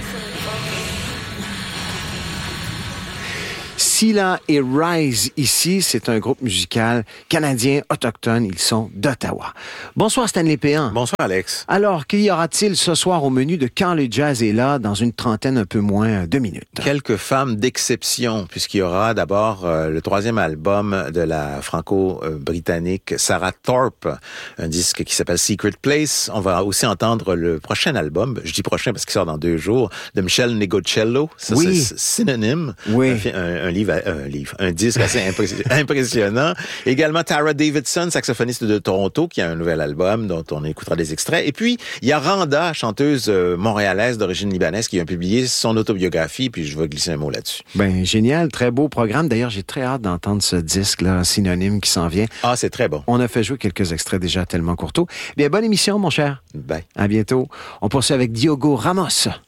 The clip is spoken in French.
Scylla et Rise ici, c'est un groupe musical canadien autochtone. Ils sont d'Ottawa. Bonsoir Stanley Péan. Bonsoir Alex. Alors, qu'y aura-t-il ce soir au menu de Quand le jazz est là dans une trentaine, un peu moins de minutes? Quelques femmes d'exception, puisqu'il y aura d'abord le troisième album de la franco-britannique Sarah Thorpe, un disque qui s'appelle Secret Place. On va aussi entendre le prochain album, je dis prochain parce qu'il sort dans 2 jours, de Michel Negocello. Ça, oui. C'est synonyme. Oui. Un disque assez impressionnant. Également Tara Davidson, saxophoniste de Toronto, qui a un nouvel album dont on écoutera des extraits. Et puis, il y a Randa, chanteuse montréalaise d'origine libanaise, qui a publié son autobiographie, puis je vais glisser un mot là-dessus. Ben génial, très beau programme. D'ailleurs, j'ai très hâte d'entendre ce disque-là, synonyme, qui s'en vient. Ah, c'est très bon. On a fait jouer quelques extraits déjà tellement courtos. Bien, bonne émission, mon cher. Bye. À bientôt. On poursuit avec Diogo Ramos.